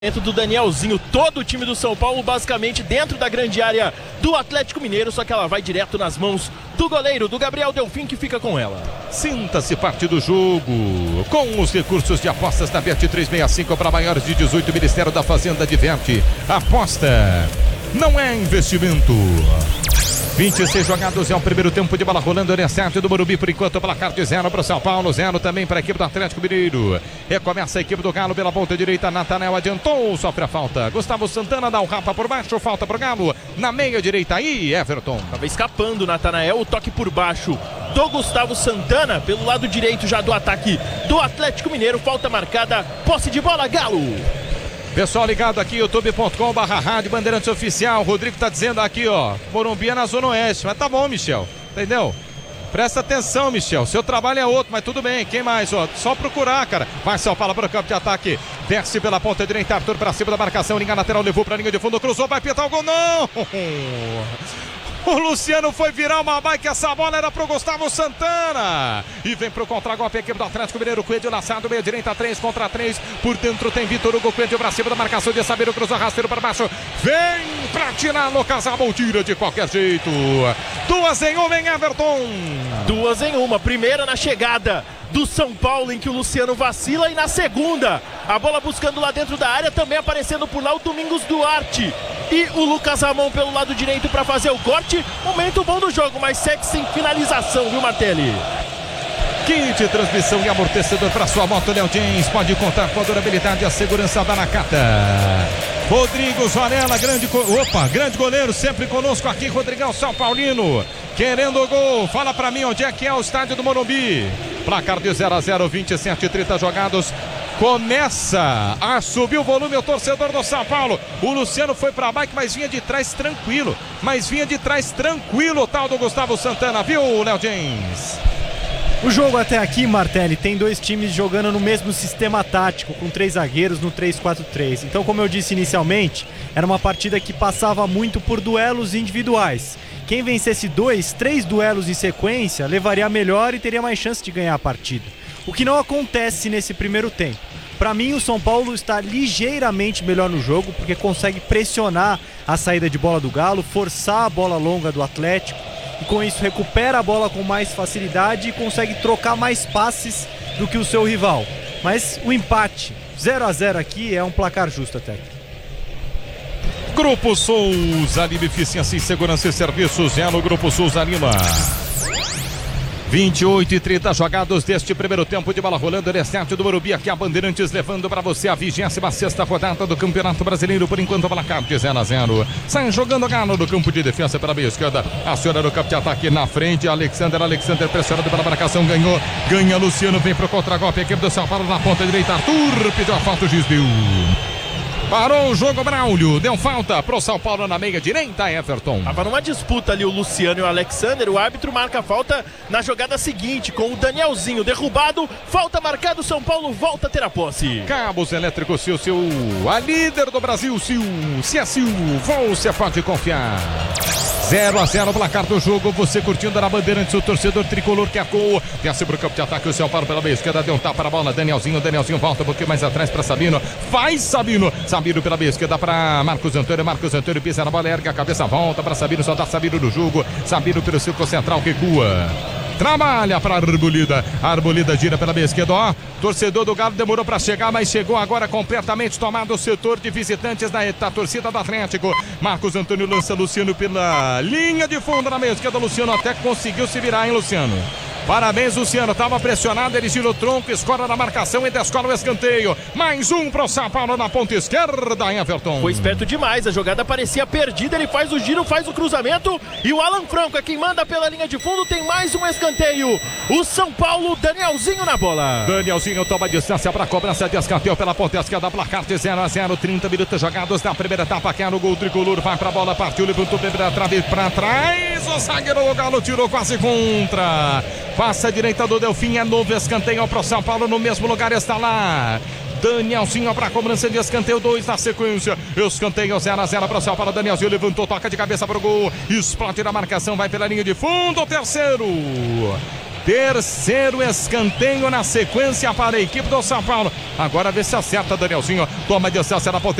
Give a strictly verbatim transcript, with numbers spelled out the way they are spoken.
Do Danielzinho, todo o time do São Paulo basicamente dentro da grande área do Atlético Mineiro, só que ela vai direto nas mãos do goleiro, do Gabriel Delfim, que fica com ela. Sinta-se parte do jogo com os recursos de apostas da Bet trezentos e sessenta e cinco para maiores de dezoito. Ministério da Fazenda adverte: aposta não é investimento. vinte e seis jogados é o primeiro tempo de bola rolando. Nesse do Morumbi, por enquanto, placar de zero para o São Paulo, zero também para a equipe do Atlético Mineiro. Recomeça a equipe do Galo pela ponta direita. Natanael adiantou, sofre a falta. Gustavo Santana dá um rapa por baixo, falta para o Galo. Na meia direita aí, Everton. Tava escapando Natanael, o toque por baixo do Gustavo Santana pelo lado direito já do ataque do Atlético Mineiro. Falta marcada, posse de bola, Galo. Pessoal ligado aqui, youtube ponto com barra rádio Bandeirantes Oficial. O Rodrigo tá dizendo aqui, ó, Morumbi é na Zona Oeste. Mas tá bom, Michel, entendeu? Presta atenção, Michel, seu trabalho é outro, mas tudo bem. Quem mais, ó? Só procurar, cara. Vai São Paulo para o campo de ataque. Desce pela ponta direita, Arthur para cima da marcação. Linha lateral, levou para a linha de fundo, cruzou, vai pintar o gol, não! O Luciano foi virar uma bike, essa bola era pro Gustavo Santana. E vem pro contra-golpe a equipe do Atlético Mineiro. Coelho laçado, meia direita, três contra três. Por dentro tem Vitor Hugo, Coelho pra cima da marcação de Sabino, cruzou rasteiro para baixo. Vem pra tirar no Casabon, tira de qualquer jeito. Duas em uma, em Everton. Duas em uma, primeira na chegada do São Paulo, em que o Luciano vacila, e na segunda, a bola buscando lá dentro da área, também aparecendo por lá o Domingos Duarte e o Lucas Ramon pelo lado direito para fazer o corte. Momento bom do jogo, mas segue sem finalização, viu, Martelli? Kit, transmissão e amortecedor para sua moto, Léo James. Pode contar com a durabilidade e a segurança da Nakata. Rodrigo Zorella, grande, opa, grande goleiro, sempre conosco aqui. Rodrigão, São Paulino, querendo o gol. Fala pra mim onde é que é o estádio do Morumbi. Placar de zero a zero, vinte e sete, trinta jogados. Começa a subir o volume o torcedor do São Paulo. O Luciano foi pra bike, mas vinha de trás tranquilo. Mas vinha de trás tranquilo o tal do Gustavo Santana, viu, Léo James? O jogo até aqui, Martelli, tem dois times jogando no mesmo sistema tático, com três zagueiros no três quatro três. Então, como eu disse inicialmente, era uma partida que passava muito por duelos individuais. Quem vencesse dois, três duelos em sequência, levaria a melhor e teria mais chance de ganhar a partida. O que não acontece nesse primeiro tempo. Para mim, o São Paulo está ligeiramente melhor no jogo, porque consegue pressionar a saída de bola do Galo, forçar a bola longa do Atlético, e com isso recupera a bola com mais facilidade e consegue trocar mais passes do que o seu rival. Mas o empate, zero a zero aqui, é um placar justo até. Grupo Souza Lima, eficiência em segurança e serviços, é no Grupo Souza Lima. vinte e oito e trinta jogados deste primeiro tempo de bola rolando. Neste do Morumbi, aqui a Bandeirantes levando para você a vigésima sexta rodada do Campeonato Brasileiro. Por enquanto, placar de zero a zero. Sai jogando Galo no campo de defesa pela meia esquerda. Aciona no campo de ataque na frente. Alexander, Alexander pressionado pela marcação. Ganhou, ganha Luciano. Vem pro contra-golpe. A equipe do São Paulo na ponta direita. Arthur pediu a falta, o juiz deu. Parou o jogo, Braulio. Deu falta pro São Paulo na meia direita, Everton. Tava numa disputa ali o Luciano e o Alexander. O árbitro marca a falta na jogada seguinte, com o Danielzinho derrubado. Falta marcada, o São Paulo volta a ter a posse. Cabos elétricos Sil Sil, a líder do Brasil, Sil. Se é Sil, você pode confiar. zero a zero, placar do jogo. Você curtindo na Bandeirantes, o torcedor tricolor que acou. Desce pro campo de ataque, o São Paulo pela meia esquerda. Deu um tapa na bola, Danielzinho. Danielzinho volta um pouquinho mais atrás para Sabino. Vai Sabino. Sabino pela meia esquerda para Marcos Antônio. Marcos Antônio pisa na bola, ergue a cabeça, volta para Sabino. Só dá Sabino do jogo. Sabino pelo círculo central, recua. Trabalha para Arbolida. Arbolida gira pela meia esquerda, ó. Torcedor do Galo demorou para chegar, mas chegou agora completamente tomado o setor de visitantes da, da torcida do Atlético. Marcos Antônio lança Luciano pela linha de fundo na meia esquerda. Luciano até conseguiu se virar, hein, Luciano? Parabéns, Luciano. Estava pressionado, ele gira o tronco, escora na marcação e descola o escanteio. Mais um pro São Paulo na ponta esquerda, Everton. Foi esperto demais, a jogada parecia perdida. Ele faz o giro, faz o cruzamento. E o Alan Franco é quem manda pela linha de fundo. Tem mais um escanteio. O São Paulo, Danielzinho na bola. Danielzinho toma distância para cobrança de escanteio pela ponta esquerda. Placar de zero a zero, trinta minutos jogados na primeira etapa. Quer o gol tricolor, vai pra bola, partiu, levantou para trave para trás. O zagueiro do Galo tirou quase contra. Passa a direita do Delfim, é novo escanteio pro São Paulo, no mesmo lugar está lá Danielzinho para cobrança de escanteio, dois na sequência. Escanteio zero a zero para o São Paulo. Danielzinho levantou, toca de cabeça para o gol. Explode na marcação, vai pela linha de fundo. O terceiro. Terceiro escanteio na sequência para a equipe do São Paulo. Agora vê se acerta, Danielzinho. Toma distância na ponta